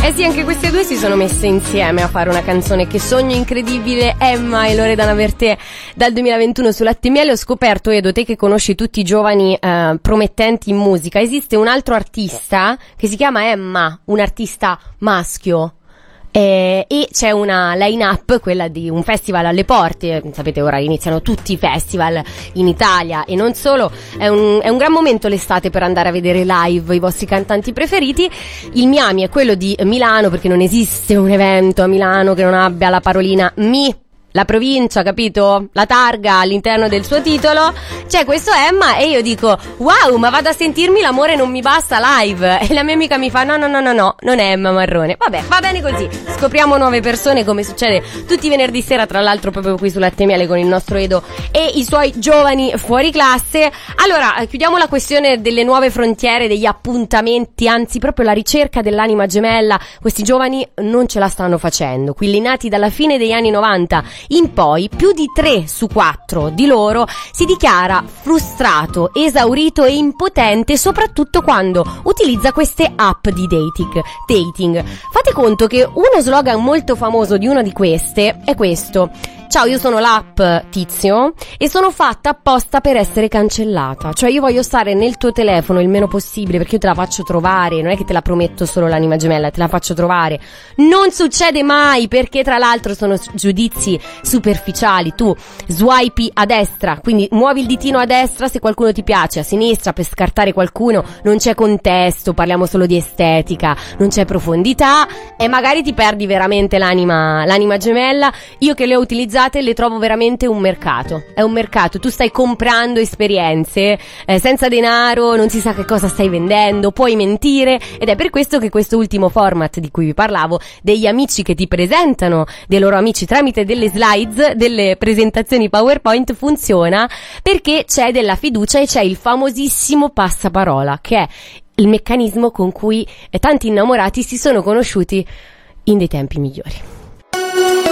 Eh sì, anche queste due si sono messe insieme a fare una canzone. Che sogno incredibile, Emma e Loredana Bertè dal 2021 su Latte e Miele. Ho scoperto, Edo, te che conosci tutti i giovani promettenti in musica, esiste un altro artista che si chiama Emma, un artista maschio. E c'è una line-up, quella di un festival alle porte. Sapete, ora iniziano tutti i festival in Italia e non solo. È un gran momento l'estate per andare a vedere live i vostri cantanti preferiti. Il Miami è quello di Milano, perché non esiste un evento a Milano che non abbia la parolina Mi, la provincia, capito? La targa all'interno del suo titolo. C'è questo Emma e io dico wow, ma vado a sentirmi L'amore non mi basta live. E la mia amica mi fa no, non è Emma Marrone. Vabbè, va bene così, scopriamo nuove persone, come succede tutti i venerdì sera, tra l'altro proprio qui su Latte e Miele con il nostro Edo e i suoi giovani fuori classe. Allora, chiudiamo la questione delle nuove frontiere, degli appuntamenti, anzi proprio la ricerca dell'anima gemella. Questi giovani non ce la stanno facendo. Quelli nati dalla fine degli anni 90 in poi, più di 3 su 4 di loro si dichiara frustrato, esaurito e impotente, soprattutto quando utilizza queste app di dating. Fate conto che uno slogan molto famoso di una di queste è questo: ciao, io sono l'app Tizio e sono fatta apposta per essere cancellata. Cioè, io voglio stare nel tuo telefono il meno possibile, perché io te la faccio trovare. Non è che te la prometto solo l'anima gemella, te la faccio trovare. Non succede mai, perché tra l'altro sono giudizi superficiali. Tu swipe a destra, quindi muovi il ditino a destra se qualcuno ti piace, a sinistra per scartare qualcuno. Non c'è contesto, parliamo solo di estetica, non c'è profondità e magari ti perdi veramente l'anima gemella. Io che le ho utilizzate le trovo veramente un mercato. È un mercato, tu stai comprando esperienze senza denaro, non si sa che cosa stai vendendo, puoi mentire, ed è per questo che questo ultimo format di cui vi parlavo, degli amici che ti presentano dei loro amici tramite delle slides, delle presentazioni PowerPoint, funziona perché c'è della fiducia e c'è il famosissimo passaparola, che è il meccanismo con cui tanti innamorati si sono conosciuti in dei tempi migliori.